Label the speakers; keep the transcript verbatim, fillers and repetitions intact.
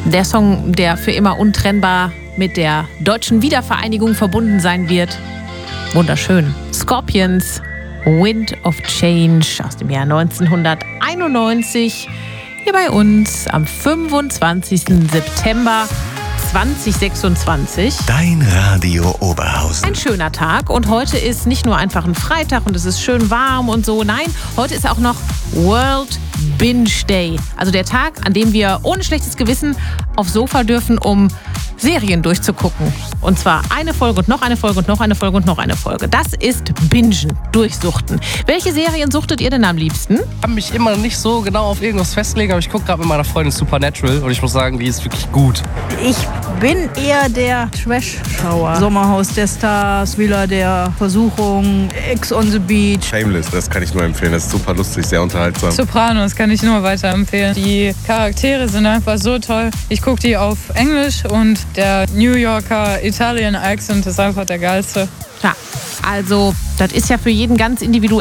Speaker 1: Der Song, der für immer untrennbar mit der deutschen Wiedervereinigung verbunden sein wird. Wunderschön. Scorpions, Wind of Change aus dem Jahr neunzehnhunderteinundneunzig. Hier bei uns am fünfundzwanzigsten September zweitausendsechsundzwanzig.
Speaker 2: Dein Radio Oberhausen.
Speaker 1: Ein schöner Tag und heute ist nicht nur einfach ein Freitag und es ist schön warm und so. Nein, heute ist auch noch World Binge Day. Also der Tag, an dem wir ohne schlechtes Gewissen aufs Sofa dürfen, um Serien durchzugucken. Und zwar eine Folge und noch eine Folge und noch eine Folge und noch eine Folge. Das ist Bingen, Durchsuchten. Welche Serien suchtet ihr denn am liebsten?
Speaker 3: Ich kann mich immer nicht so genau auf irgendwas festlegen, aber ich gucke gerade mit meiner Freundin Supernatural und ich muss sagen, die ist wirklich gut.
Speaker 4: Ich bin eher der Trash-Schauer. Sommerhaus der Stars, Villa der Versuchung, Ex on the Beach.
Speaker 5: Shameless, das kann ich nur empfehlen. Das ist super lustig, sehr unterhaltsam.
Speaker 6: Sopranos kann ich nur weiterempfehlen. Die Charaktere sind einfach so toll. Ich gucke die auf Englisch und der New Yorker Italian Accent ist einfach der geilste.
Speaker 1: Ja, also das ist ja für jeden ganz individuell.